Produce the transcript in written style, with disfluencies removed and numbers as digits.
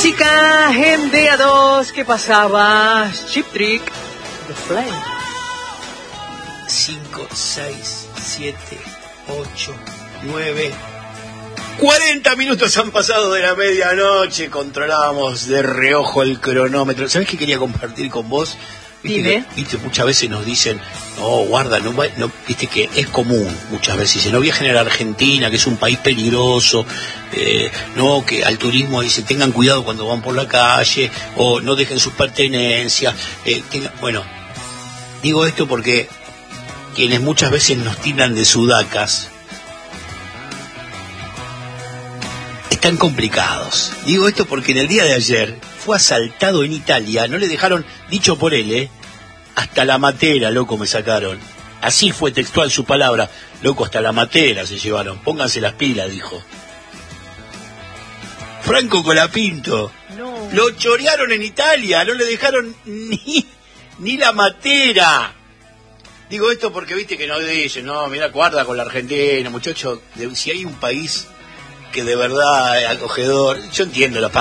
música en DA2. ¿Qué pasaba? Chip Trick, The Flame. 5, 6, 7, 8, 9... 40 minutos han pasado de la medianoche. Controlábamos de reojo el cronómetro. ¿Sabés qué quería compartir con vos? Viste, muchas veces nos dicen, no, guarda, no, viste que es común, muchas veces dicen, no viajen a la Argentina, que es un país peligroso, no, que al turismo dicen, tengan cuidado cuando van por la calle, o no dejen sus pertenencias, bueno, digo esto porque quienes muchas veces nos tiran de sudacas, están complicados. Digo esto porque en el día de ayer fue asaltado en Italia, no le dejaron, dicho por él, hasta la matera, loco, me sacaron. Así fue textual su palabra, loco, hasta la matera se llevaron, pónganse las pilas, dijo. Franco Colapinto, no. Lo chorearon en Italia, no le dejaron ni la matera. Digo esto porque viste que no dicen, no, mira, guarda con la Argentina, muchacho, si hay un país que de verdad es acogedor, yo entiendo la